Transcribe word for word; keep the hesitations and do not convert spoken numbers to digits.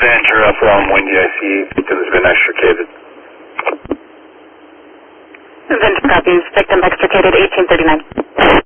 Ventura from Windy, I see victim's been extricated. Ventura copies, victim extricated eighteen thirty-nine.